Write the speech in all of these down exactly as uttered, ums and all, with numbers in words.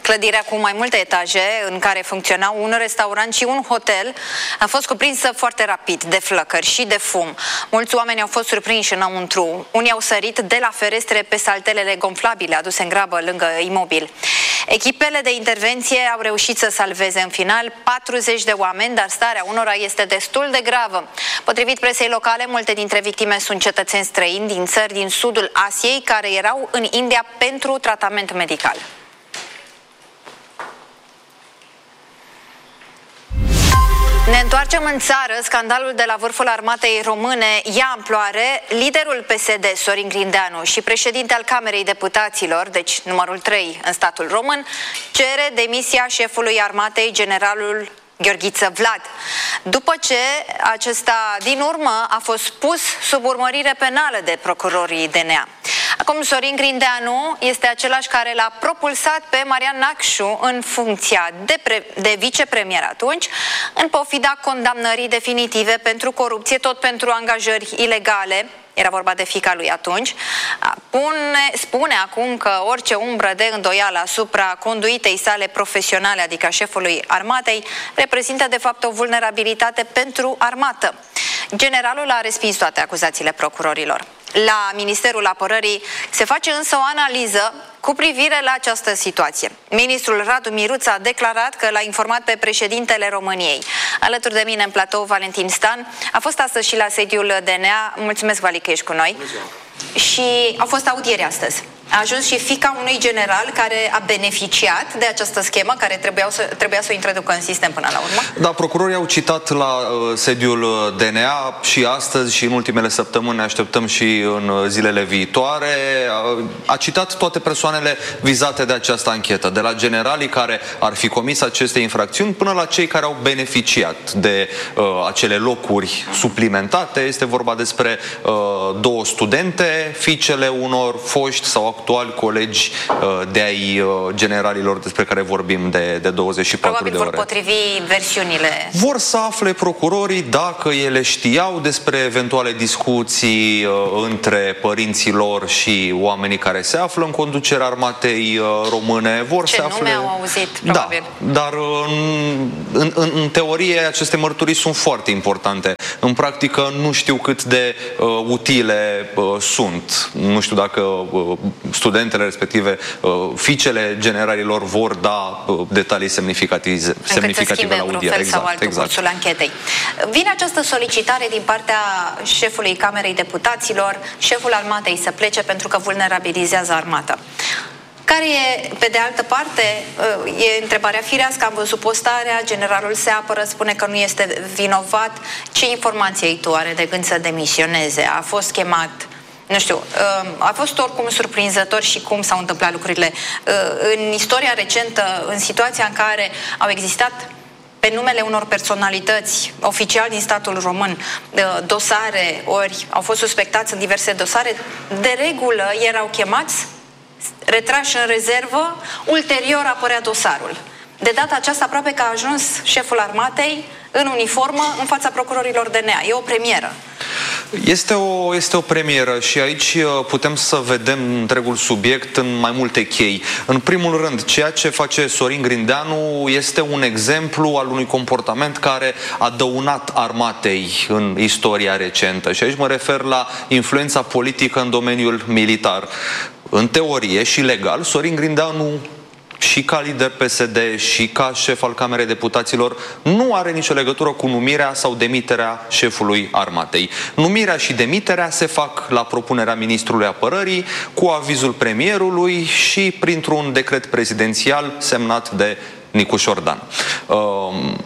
Clădirea cu mai multe etaje, în care funcționau un restaurant și un hotel, a fost cuprinsă foarte rapid de flăcări și de fum. Mulți oameni au fost surprinși înăuntru. Unii au sărit de la ferestre pe saltelele gonflabile aduse în grabă lângă imobil. Echipele de intervenție au reușit să salveze în final patruzeci de oameni, dar starea unora este destul de gravă. Potrivit presei locale, multe dintre victime sunt cetățeni străini din țări din sudul Asiei care erau în India pentru tratament medical. Ne întoarcem în țară. Scandalul de la vârful armatei române ia amploare. Liderul P S D, Sorin Grindeanu, și președinte al Camerei Deputaților, deci numărul trei în statul român, cere demisia șefului armatei, generalul Gheorghiță Vlad, după ce acesta din urmă a fost pus sub urmărire penală de procurorii D N A. Acum Sorin Grindeanu este același care l-a propulsat pe Marian Nacșu în funcția de, pre, de vicepremier atunci, în pofida condamnării definitive pentru corupție, tot pentru angajări ilegale. Era vorba de fiica lui atunci. Pune, spune acum că orice umbră de îndoială asupra conduitei sale profesionale, adică a șefului armatei, reprezintă de fapt o vulnerabilitate pentru armată. Generalul a respins toate acuzațiile procurorilor. La Ministerul Apărării se face însă o analiză cu privire la această situație. Ministrul Radu Miruță a declarat că l-a informat pe președintele României. Alături de mine în platou, Valentin Stan a fost astăzi și la sediul D N A. Mulțumesc, Vali, că ești cu noi. Și au fost audieri astăzi. A ajuns și fiica unui general care a beneficiat de această schemă, care trebuia să, trebuia să o introducă în sistem până la urmă. Da, procurorii au citat la uh, sediul D N A și astăzi și în ultimele săptămâni, ne așteptăm și în zilele viitoare. Uh, a citat toate persoanele vizate de această anchetă, de la generalii care ar fi comis aceste infracțiuni până la cei care au beneficiat de uh, acele locuri suplimentate. Este vorba despre uh, două studente, fiicele unor foști sau actuali colegi uh, de ai uh, generalilor despre care vorbim de, de douăzeci și patru Probabil de ore. Vor potrivi versiunile. Vor să afle procurorii dacă ele știau despre eventuale discuții uh, între părinții lor și oamenii care se află în conducerea armatei uh, române. Vor Ce să nume afle... au auzit, probabil. Da, dar în, în, în, în teorie aceste mărturii sunt foarte importante. În practică nu știu cât de uh, utile uh, sunt. Nu știu dacă uh, studentele respective, uh, fiicele generalilor vor da uh, detalii semnificative, semnificative la audiere. Exact, sau altul exact. cursul anchetei. Vine această solicitare din partea șefului Camerei Deputaților, șeful armatei să plece pentru că vulnerabilizează armata. Care e, pe de altă parte, e întrebarea firească, am văzut postarea, generalul se apără, spune că nu este vinovat. Ce informație ai tu, are de gând să demisioneze? A fost chemat? Nu știu, a fost oricum surprinzător și cum s-au întâmplat lucrurile. În istoria recentă, în situația în care au existat pe numele unor personalități oficiali din statul român dosare, ori au fost suspectați în diverse dosare, de regulă erau chemați, retrași în rezervă, ulterior apărea dosarul. De data aceasta aproape că a ajuns șeful armatei în uniformă în fața procurorilor D N A. E o premieră. Este o, este o premieră și aici putem să vedem întregul subiect în mai multe chei. În primul rând, ceea ce face Sorin Grindeanu este un exemplu al unui comportament care a dăunat armatei în istoria recentă. Și aici mă refer la influența politică în domeniul militar. În teorie și legal, Sorin Grindeanu, și ca lider P S D și ca șef al Camerei Deputaților, nu are nicio legătură cu numirea sau demiterea șefului armatei. Numirea și demiterea se fac la propunerea ministrului apărării, cu avizul premierului și printr-un decret prezidențial semnat de Nicu Șordan. Um,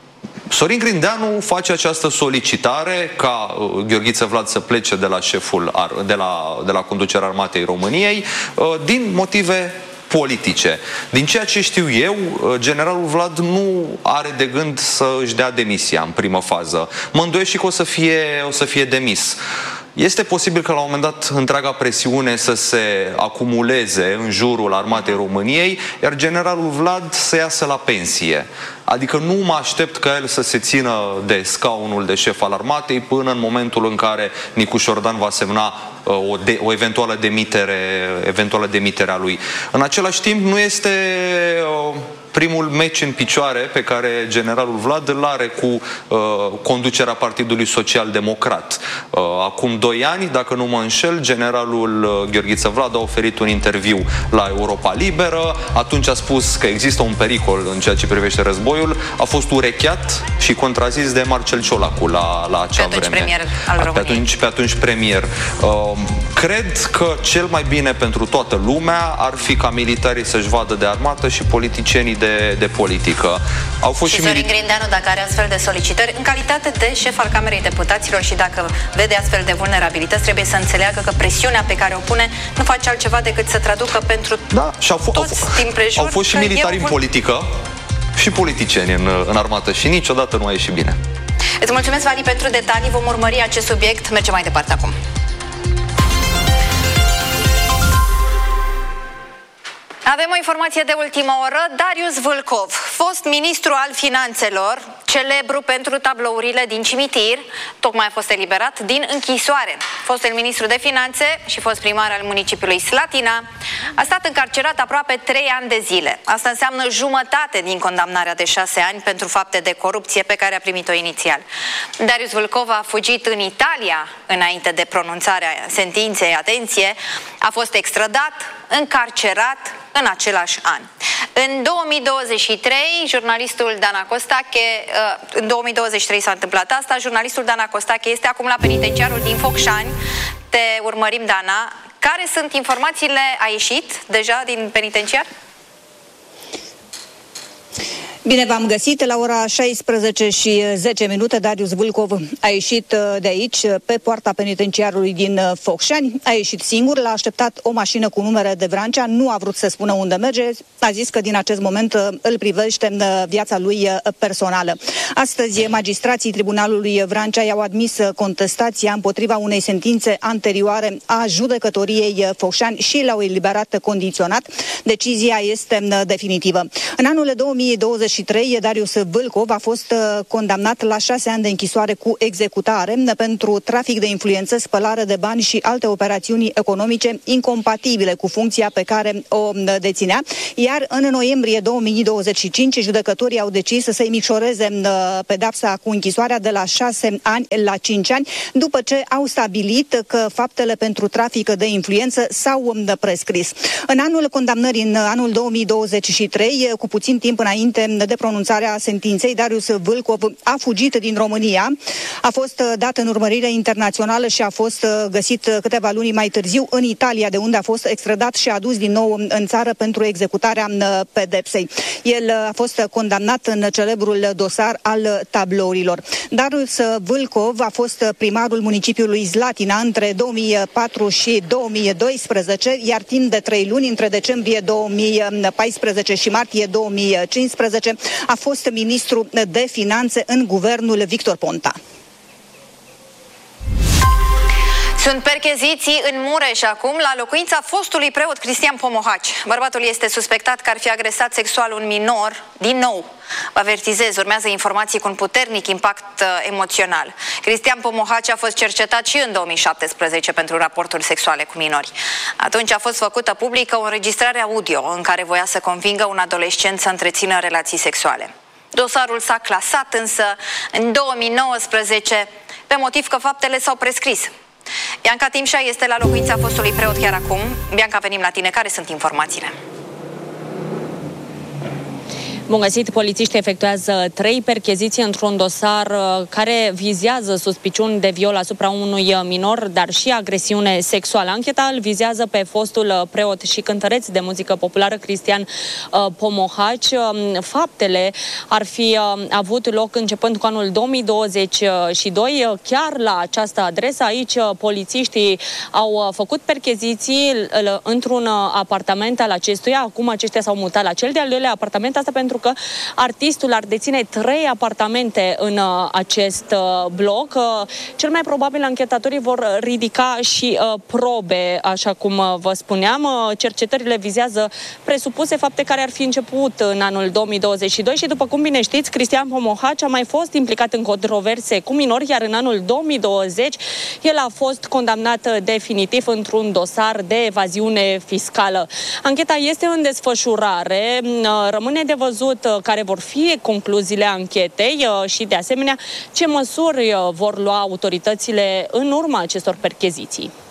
Sorin Grindeanu face această solicitare ca uh, Gheorghiță Vlad să plece de la șeful ar, de la, de la conducerea armatei României uh, din motive politice. Din ceea ce știu eu, generalul Vlad nu are de gând să își dea demisia în primă fază. Mă îndoiesc și că o să fie, o să fie demis. Este posibil că la un moment dat întreaga presiune să se acumuleze în jurul Armatei României, iar generalul Vlad să iasă la pensie. Adică nu mă aștept ca el să se țină de scaunul de șef al armatei până în momentul în care Nicu Șordan va semna uh, o, de, o eventuală demitere, eventuală demitere a lui. În același timp, nu este uh, primul meci în picioare pe care generalul Vlad îl are cu uh, conducerea Partidului Social Democrat. Uh, acum doi ani, dacă nu mă înșel, generalul uh, Gheorghiță Vlad a oferit un interviu la Europa Liberă. Atunci a spus că există un pericol în ceea ce privește războiul. A fost urecheat și contrazis de Marcel Ciolacu la, la acea pe vreme. Premier al României. Pe atunci, pe atunci premier. Uh, cred că cel mai bine pentru toată lumea ar fi ca militarii să-și vadă de armată și politicienii de, de politică. Au fost și, și Sorin Grindeanu, dacă are astfel de solicitări, în calitate de șef al Camerei Deputaților și dacă vede astfel de vulnerabilități, trebuie să înțeleagă că presiunea pe care o pune nu face altceva decât să traducă pentru da, și au toți au din prejur. Au fost și militari în politică și politicieni în, în armată și niciodată nu a ieșit bine. Îți mulțumesc, Vali, pentru detalii. Vom urmări acest subiect. Mergem mai departe acum. Avem o informație de ultimă oră. Darius Vâlcov, fost ministru al finanțelor, celebru pentru tablourile din cimitir, tocmai a fost eliberat din închisoare. Fostul ministru de finanțe și fost primar al municipiului Slatina a stat încarcerat aproape trei ani de zile. Asta înseamnă jumătate din condamnarea de șase ani pentru fapte de corupție pe care a primit-o inițial. Darius Vâlcov a fugit în Italia înainte de pronunțarea sentinței. Atenție, a fost extradat, încarcerat în același an. În două mii douăzeci și trei, jurnalistul Dana Costache, în două mii douăzeci și trei s-a întâmplat asta, jurnalistul Dana Costache este acum la penitenciarul din Focșani. Te urmărim, Dana. Care sunt informațiile? A ieșit deja din penitenciar? Bine v-am găsit. La ora șaisprezece și zece minute, Darius Vâlcov a ieșit de aici, pe poarta penitenciarului din Focșani. A ieșit singur, l-a așteptat o mașină cu numere de Vrancea, nu a vrut să spună unde merge, a zis că din acest moment îl privește viața lui personală. Astăzi, magistrații Tribunalului Vrancea i-au admis contestația împotriva unei sentințe anterioare a judecătoriei Focșani și l-au eliberat condiționat. Decizia este definitivă. În anul două mii douăzeci și trei, Darius Vâlcov a fost condamnat la șase ani de închisoare cu executare pentru trafic de influență, spălare de bani și alte operațiuni economice incompatibile cu funcția pe care o deținea. Iar în noiembrie două mii douăzeci și cinci, judecătorii au decis să-i micșoreze pedapsa cu închisoarea de la șase ani la cinci ani, după ce au stabilit că faptele pentru trafic de influență s-au prescris. În anul condamnării, în anul două mii douăzeci și trei, cu puțin timp înainte de pronunțarea sentinței, Darius Vâlcov a fugit din România, a fost dat în urmărire internațională și a fost găsit câteva luni mai târziu în Italia, de unde a fost extradat și adus din nou în țară pentru executarea pedepsei. El a fost condamnat în celebrul dosar al tablourilor. Darius Vâlcov a fost primarul municipiului Slatina între două mii patru și două mii doisprezece, iar timp de trei luni, între decembrie două mii paisprezece și martie două mii cincisprezece, a fost ministru de finanțe în guvernul Victor Ponta. Sunt percheziții în Mureș acum la locuința fostului preot Cristian Pomohaci. Bărbatul este suspectat că ar fi agresat sexual un minor. Din nou, vă avertizez, urmează informații cu un puternic impact uh, emoțional. Cristian Pomohaci a fost cercetat și în două mii șaptesprezece pentru raporturi sexuale cu minori. Atunci a fost făcută publică o înregistrare audio în care voia să convingă un adolescent să întrețină relații sexuale. Dosarul s-a clasat însă în două mii nouăsprezece pe motiv că faptele s-au prescris. Bianca Timșa este la locuința fostului preot chiar acum. Bianca, venim la tine. Care sunt informațiile? Bun găsit, polițiștii efectuează trei percheziții într-un dosar care vizează suspiciuni de viol asupra unui minor, dar și agresiune sexuală. Ancheta îl vizează pe fostul preot și cântăreț de muzică populară Cristian Pomohaci. Faptele ar fi avut loc începând cu anul două mii douăzeci și doi, chiar la această adresă. Aici polițiștii au făcut percheziții într-un apartament al acestuia. Acum aceștia s-au mutat la cel de-al doilea apartament, asta pentru pentru că artistul ar deține trei apartamente în acest bloc. Cel mai probabil anchetatorii vor ridica și probe, așa cum vă spuneam. Cercetările vizează presupuse fapte care ar fi început în anul două mii douăzeci și doi și, după cum bine știți, Cristian Pomohaci a mai fost implicat în controverse cu minori, iar în anul două mii douăzeci el a fost condamnat definitiv într-un dosar de evaziune fiscală. Ancheta este în desfășurare, rămâne de văzut care vor fi concluziile anchetei și, de asemenea, ce măsuri vor lua autoritățile în urma acestor percheziții.